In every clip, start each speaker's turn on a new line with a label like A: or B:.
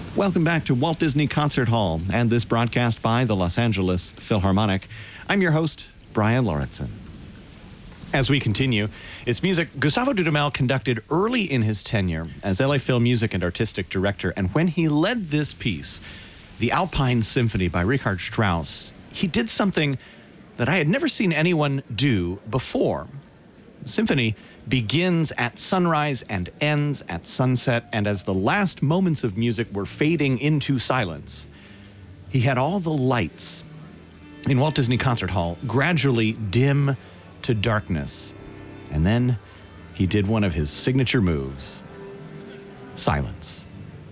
A: Welcome back to Walt Disney Concert Hall and this broadcast by the Los Angeles Philharmonic. I'm your host, Brian Lauritsen. As we continue, it's music Gustavo Dudamel conducted early in his tenure as LA Phil Music and Artistic Director, and when he led this piece, the Alpine Symphony by Richard Strauss, he did something that I had never seen anyone do before. The symphony begins at sunrise and ends at sunset, and as the last moments of music were fading into silence, he had all the lights in Walt Disney Concert Hall gradually dim to darkness. And then he did one of his signature moves: silence.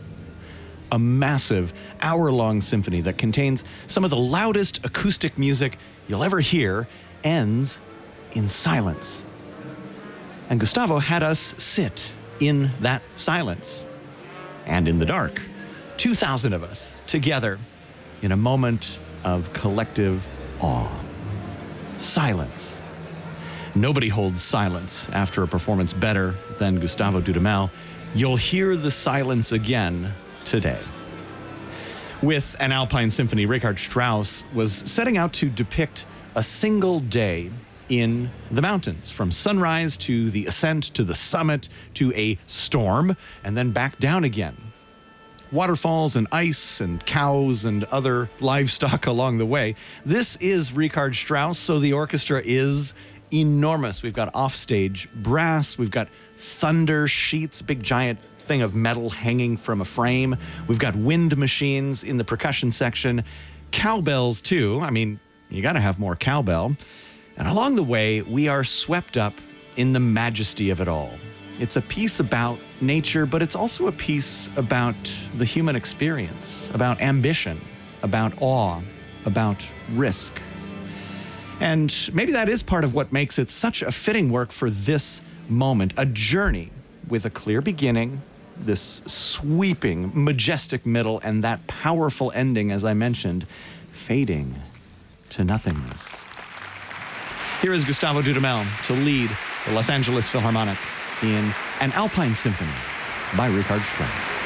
A: A massive hour-long symphony that contains some of the loudest acoustic music you'll ever hear ends in silence. And Gustavo had us sit in that silence and in the dark, 2,000 of us together in a moment of collective awe. Silence. Nobody holds silence after a performance better than Gustavo Dudamel. You'll hear the silence again today. With an Alpine Symphony, Richard Strauss was setting out to depict a single day in the mountains, from sunrise to the ascent to the summit to a storm and then back down again. Waterfalls and ice and cows and other livestock along the way. This is Richard Strauss, so the orchestra is enormous. We've got offstage brass, we've got thunder sheets, big giant thing of metal hanging from a frame. We've got wind machines in the percussion section, cowbells too. I mean, you got to have more cowbell. And along the way, we are swept up in the majesty of it all. It's a piece about nature, but it's also a piece about the human experience, about ambition, about awe, about risk. And maybe that is part of what makes it such a fitting work for this moment, a journey with a clear beginning, this sweeping, majestic middle, and that powerful ending, as I mentioned, fading to nothingness. Here is Gustavo Dudamel to lead the Los Angeles Philharmonic in an Alpine Symphony by Richard Strauss.